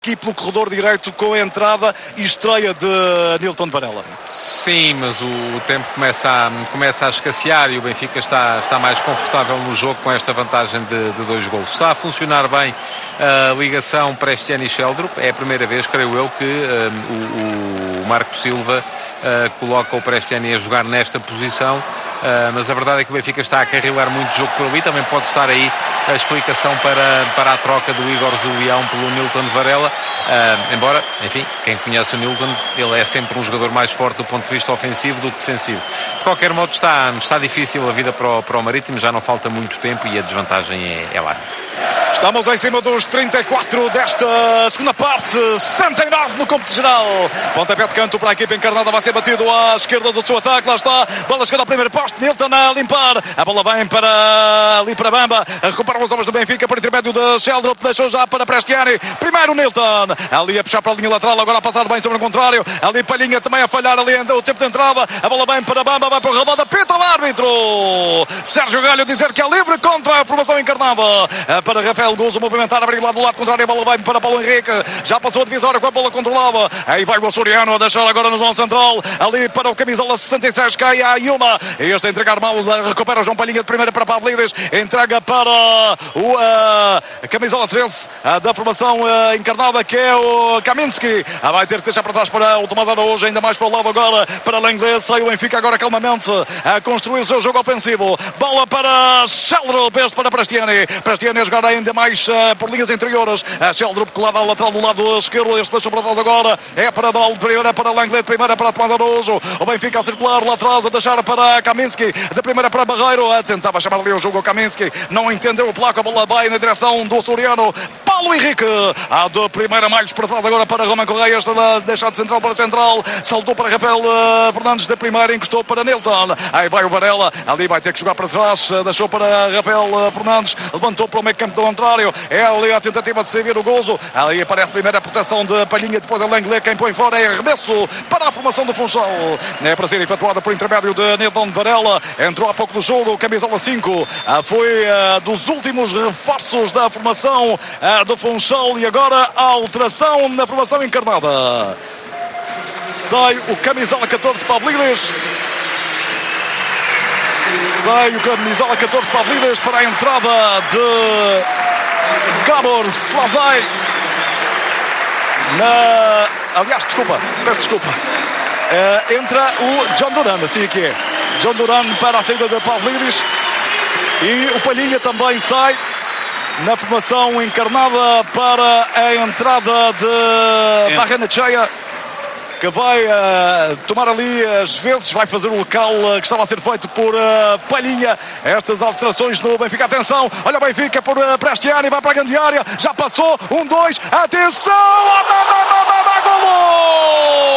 aqui pelo corredor direito com a entrada e estreia de Nilton Varela. Sim, mas o tempo começa a escassear e o Benfica está mais confortável no jogo com esta vantagem de 2 golos. Está a funcionar bem a ligação Prestiani e Sheldrup. É a primeira vez, creio eu, que o Marco Silva coloca o Prestiani a jogar nesta posição. Mas a verdade é que o Benfica está a carregar muito jogo por ali. Também pode estar aí a explicação para a troca do Igor Julião pelo Nilton Varela, embora, enfim, quem conhece o Nilton, ele é sempre um jogador mais forte do ponto de vista ofensivo do que defensivo. De qualquer modo, está difícil a vida para o Marítimo, já não falta muito tempo e a desvantagem é larga. Estamos em cima dos 34 desta segunda parte, 79 no cômputo geral. Pontapé de canto para a equipa encarnada, vai ser batido à esquerda do seu ataque, lá está, bola chegada ao primeiro poste, Nilton a limpar, a bola vem ali para Bamba, recuperam os homens do Benfica por intermédio de Sheldrup, deixou já para Prestiani, primeiro Nilton, ali a puxar para a linha lateral, agora a passar bem sobre o contrário, ali Palhinha também a falhar ali o tempo de entrada, a bola vem para Bamba, vai para o rabada, pita o árbitro, Sérgio Galho dizer que é livre contra a formação encarnada, para Rafael Gouzo movimentar, abrir lá do lado contrário, a bola vai para Paulo Henrique, já passou a divisória com a bola controlada, aí vai o açoriano a deixar agora na zona central, ali para o camisola 66, cai a Yuma, este a entregar mal, recupera o João Palhinha de primeira para Pavlidis, entrega para a camisola 13 da formação encarnada, que é o Kaminski, vai ter que deixar para trás para o Tomás Araújo, ainda mais para o lado agora, para o inglês, sai o Benfica agora calmamente a construir o seu jogo ofensivo, bola para Sheldrup, este para Prestiani a jogar ainda mais por linhas interiores, Sheldrup colada ao lateral do lado esquerdo, este deixa para trás agora, é para Dal, primeira para Langley, primeira para Tomás Araújo, o Benfica a circular lá atrás, a deixar para Kaminski, de primeira para Barreiro, tentava chamar ali o jogo o Kaminski, não entendeu o placo, a bola vai na direção do açoriano, Paulo Henrique, de primeira mais para trás agora para Roman Correia, este deixar de central para central, saltou para Rafael Fernandes, de primeira encostou para Nilton, aí vai o Varela, ali vai ter que jogar para trás, deixou para Rafael Fernandes, levantou para o meio campo do contrário, é ali a tentativa de servir o Gouzo, ali aparece a primeira proteção de Palhinha, depois a Langley, quem põe fora é arremesso para a formação do Funchal, é para ser efetuada por intermédio de Nilton Varela, entrou há pouco do jogo, camisola 5, foi dos últimos reforços da formação do Funchal e agora a alteração na formação encarnada, sai o camisola 14 Pavlidis, sai o camisola 14 Pavlidis para a entrada de Gabor Slazai. Aliás, peço desculpa. Entra o John Duran, assim aqui é. John Duran para a saída de Pavlidis e o Palhinha também sai na formação encarnada para a entrada de Barrenetxeia, que vai tomar ali as vezes, vai fazer o local que estava a ser feito por Palhinha. Estas alterações no Benfica, atenção, olha o Benfica por Prestiani, vai para a grande área, já passou, 1-2, atenção, golo!